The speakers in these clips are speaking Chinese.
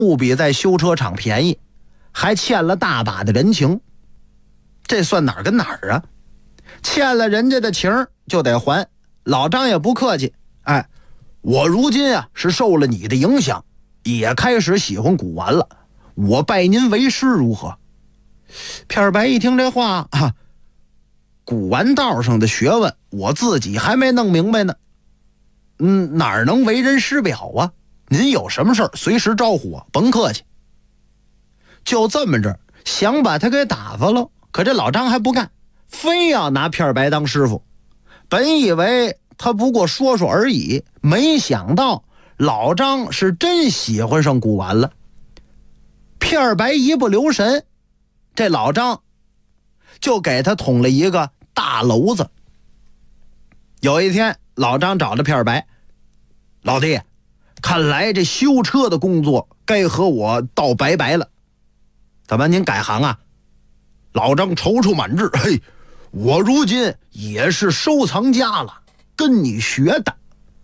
不比在修车厂便宜，还欠了大把的人情。这算哪儿跟哪儿啊？欠了人家的情就得还。老张也不客气，我如今啊是受了你的影响，也开始喜欢古玩了，我拜您为师如何？片白一听这话古玩道上的学问我自己还没弄明白呢，哪能为人师表啊？您有什么事儿随时招呼我，甭客气。就这么着想把他给打发了，可这老张还不干，非要拿片白当师傅。本以为他不过说说而已，没想到老张是真喜欢上古玩了。片白一不留神，这老张就给他捅了一个大篓子。有一天老张找着片白，老弟，看来这修车的工作该和我道拜拜了。怎么您改行啊？老张踌躇满志，我如今也是收藏家了，跟你学的。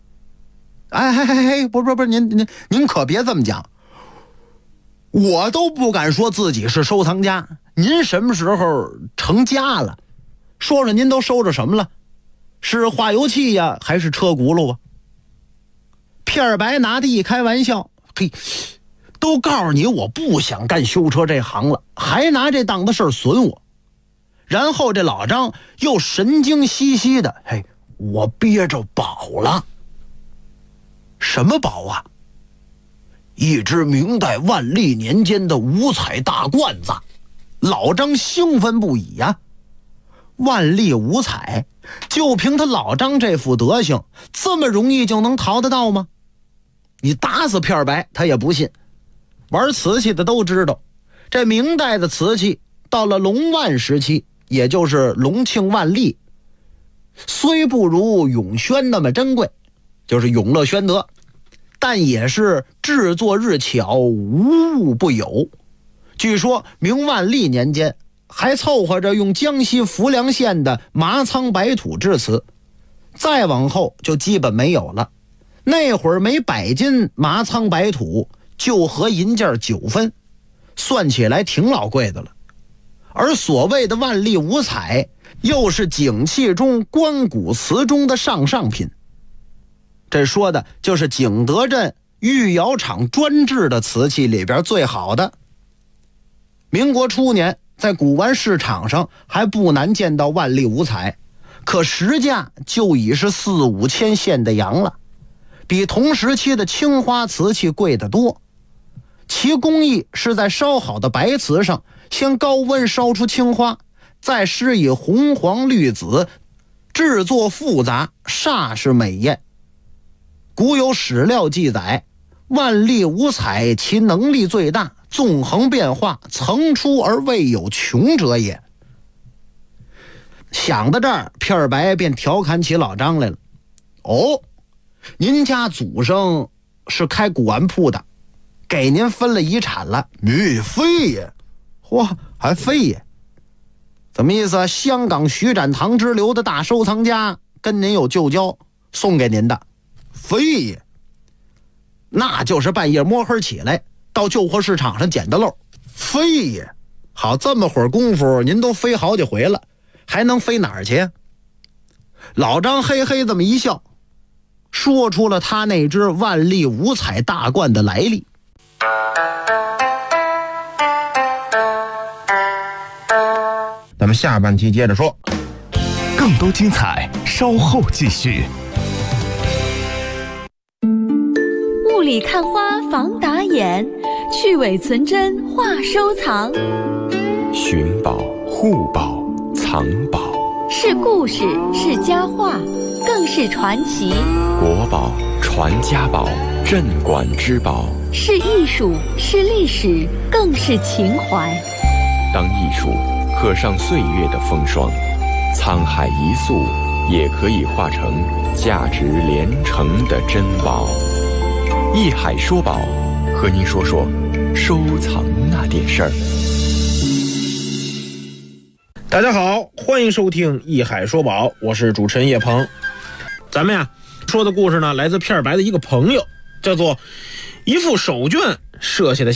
不是，您可别这么讲，我都不敢说自己是收藏家，您什么时候成家了？说说您都收着什么了？是化油器呀，还是车轱辘啊？片白拿他一开玩笑，都告诉你我不想干修车这行了，还拿这档子事儿损我。然后这老张又神经兮兮的，我憋着宝了。什么宝啊？一只明代万历年间的五彩大罐子。老张兴奋不已呀。万历五彩，就凭他老张这副德行，这么容易就能淘得到吗？你打死片白他也不信。玩瓷器的都知道，这明代的瓷器到了隆万时期，也就是隆庆万历，虽不如永宣那么珍贵，就是永乐宣德，但也是制作日巧，无物不有。据说明万历年间还凑合着用江西浮梁县的麻仓白土制瓷，再往后就基本没有了。那会儿每100斤麻仓白土就合银件9分，算起来挺老贵的了。而所谓的万历五彩，又是景器中官古瓷中的上品。这说的就是景德镇御窑厂专制的瓷器里边最好的。民国初年，在古玩市场上还不难见到万历五彩，可实价就已是4-5千现的洋了，比同时期的青花瓷器贵得多。其工艺是在烧好的白瓷上先高温烧出青花，再施以红黄绿紫，制作复杂，煞是美艳。古有史料记载，万历五彩其能力最大，纵横变化，层出而未有穷者也。想到这儿，片白便调侃起老张来了。您家祖上是开古玩铺的，给您分了遗产了。非也？还非也？怎么意思啊？香港徐展堂之流的大收藏家跟您有旧交，送给您的。非也？那就是半夜摸黑起来到旧货市场上捡的漏。非也？好，这么会儿功夫您都飞好几回了，还能飞哪儿去？老张嘿嘿这么一笑，说出了他那只万历五彩大罐的来历。 咱们下半期接着说， 更多精彩稍后继续。 雾里看花防打眼，去伪存真话收藏。 寻宝、护宝、藏宝， 是故事，是佳话，更是传奇。 国宝、传家宝、镇馆之宝， 是艺术，是历史，更是情怀。 当艺术刻上岁月的风霜，沧海一粟也可以化成价值连城的珍宝。艺海说宝，和您说说收藏那点事儿。 大家好，欢迎收听艺海说宝，我是主持人叶鹏。咱们呀说的故事呢，来自片白的一个朋友，叫做一副手绢设下的